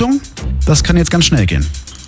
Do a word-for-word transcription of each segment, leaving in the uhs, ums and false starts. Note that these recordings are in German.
Achtung, das kann jetzt ganz schnell gehen.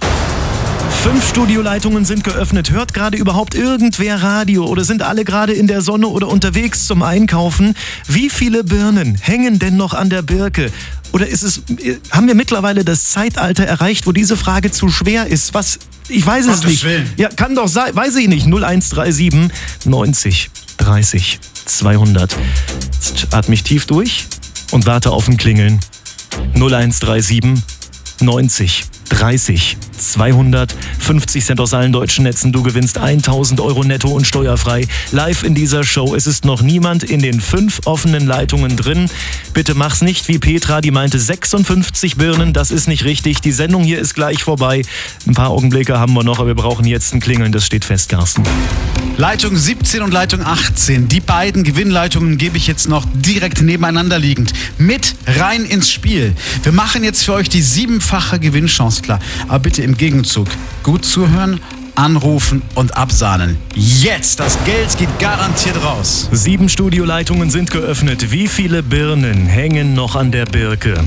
Fünf Studioleitungen sind geöffnet. Hört gerade überhaupt irgendwer Radio oder sind alle gerade in der Sonne oder unterwegs zum Einkaufen? Wie viele Birnen hängen denn noch an der Birke? Oder ist es, haben wir mittlerweile das Zeitalter erreicht, wo diese Frage zu schwer ist? Was? Ich weiß es Gottes nicht. Willen. Ja, kann doch sein, weiß ich nicht. null eins drei sieben neunzig dreißig zweihundert. Jetzt atme ich tief durch und warte auf ein Klingeln. null eins drei sieben neunzig dreißig zweihundert. fünfzig Cent aus allen deutschen Netzen. Du gewinnst tausend Euro netto und steuerfrei. Live in dieser Show. Es ist noch niemand in den fünf offenen Leitungen drin. Bitte mach's nicht wie Petra, die meinte sechsundfünfzig Birnen. Das ist nicht richtig. Die Sendung hier ist gleich vorbei. Ein paar Augenblicke haben wir noch, aber wir brauchen jetzt ein Klingeln. Das steht fest, Carsten. Leitung siebzehn und Leitung achtzehn. Die beiden Gewinnleitungen gebe ich jetzt noch direkt nebeneinander liegend mit rein ins Spiel. Wir machen jetzt für euch die siebenfache Gewinnchance klar. Aber bitte im Gegenzug gut zuhören, anrufen und absahnen. Jetzt! Das Geld geht garantiert raus. Sieben Studioleitungen sind geöffnet. Wie viele Birnen hängen noch an der Birke?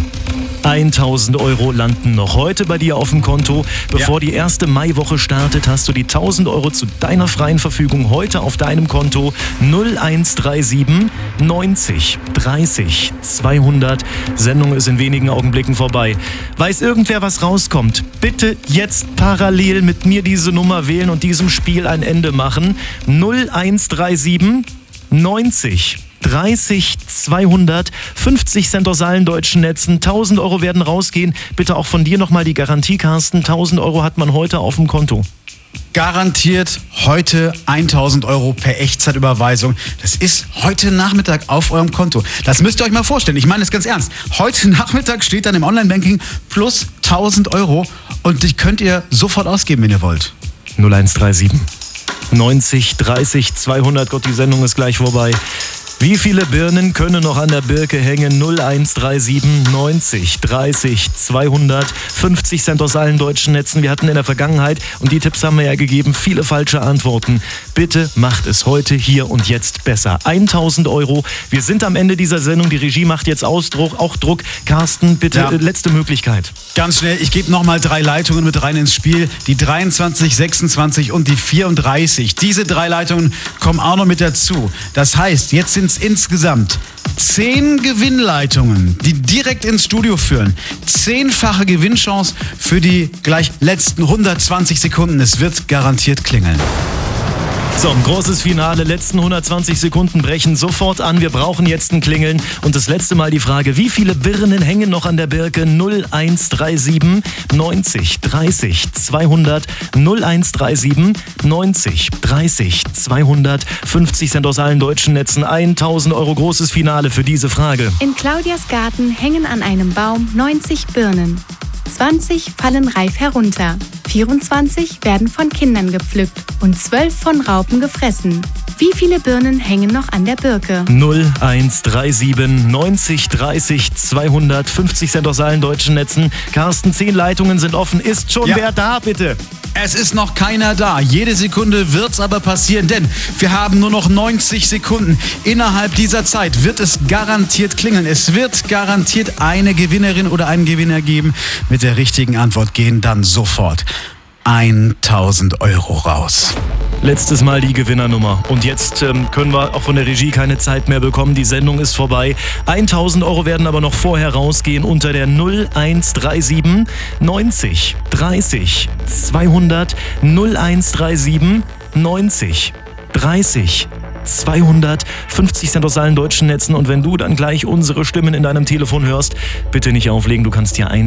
tausend Euro landen noch heute bei dir auf dem Konto. Bevor ja. die erste Maiwoche startet, hast du die tausend Euro zu deiner freien Verfügung heute auf deinem Konto. null eins drei sieben neunzig dreißig zweihundert. Sendung ist in wenigen Augenblicken vorbei. Weiß irgendwer, was rauskommt? Bitte jetzt parallel mit mir diese Nummer wählen und diesem Spiel ein Ende machen. null eins drei sieben neunzig dreißig zweihundert. fünfzig Cent aus allen deutschen Netzen. tausend Euro werden rausgehen. Bitte auch von dir nochmal die Garantie, Carsten. tausend Euro hat man heute auf dem Konto. Garantiert heute tausend Euro per Echtzeitüberweisung. Das ist heute Nachmittag auf eurem Konto. Das müsst ihr euch mal vorstellen. Ich meine es ganz ernst. Heute Nachmittag steht dann im Online-Banking plus tausend Euro und die könnt ihr sofort ausgeben, wenn ihr wollt. null eins drei sieben neunzig dreißig zweihundert. Gott, die Sendung ist gleich vorbei. Wie viele Birnen können noch an der Birke hängen? null eins drei sieben neunzig dreißig zweihundert. fünfzig Cent aus allen deutschen Netzen. Wir hatten in der Vergangenheit, und die Tipps haben wir ja gegeben, viele falsche Antworten. Bitte macht es heute, hier und jetzt besser. tausend Euro. Wir sind am Ende dieser Sendung. Die Regie macht jetzt Ausdruck, auch Druck. Carsten, bitte ja. letzte Möglichkeit. Ganz schnell, ich gebe nochmal drei Leitungen mit rein ins Spiel. Die dreiundzwanzig, sechsundzwanzig und die vierunddreißig. Diese drei Leitungen kommen auch noch mit dazu. Das heißt, jetzt sind insgesamt zehn Gewinnleitungen, die direkt ins Studio führen. Zehnfache Gewinnchance für die gleich letzten hundertzwanzig Sekunden. Es wird garantiert klingeln. So, ein großes Finale. Letzten hundertzwanzig Sekunden brechen sofort an. Wir brauchen jetzt ein Klingeln. Und das letzte Mal die Frage, wie viele Birnen hängen noch an der Birke? null eins drei sieben neunzig dreißig zweihundert. null eins drei sieben neunzig dreißig zweihundert. fünfzig Cent aus allen deutschen Netzen. tausend Euro großes Finale für diese Frage. In Claudias Garten hängen an einem Baum neunzig Birnen. zwanzig fallen reif herunter. vierundzwanzig werden von Kindern gepflückt und zwölf von Raupen gefressen. Wie viele Birnen hängen noch an der Birke? null eins drei sieben neunzig dreißig zweihundert. fünfzig Cent aus allen deutschen Netzen. Carsten, zehn Leitungen sind offen. Ist schon ja. wer da, bitte? Es ist noch keiner da. Jede Sekunde wird's aber passieren, denn wir haben nur noch neunzig Sekunden. Innerhalb dieser Zeit wird es garantiert klingeln. Es wird garantiert eine Gewinnerin oder einen Gewinner geben. Mit der richtigen Antwort gehen dann sofort tausend Euro raus. Letztes Mal die Gewinnernummer. Und jetzt ähm, können wir auch von der Regie keine Zeit mehr bekommen. Die Sendung ist vorbei. tausend Euro werden aber noch vorher rausgehen unter der null eins drei sieben neunzig dreißig zweihundert. null eins drei sieben neunzig dreißig zweihundert. fünfzig Cent aus allen deutschen Netzen. Und wenn du dann gleich unsere Stimmen in deinem Telefon hörst, bitte nicht auflegen. Du kannst hier ein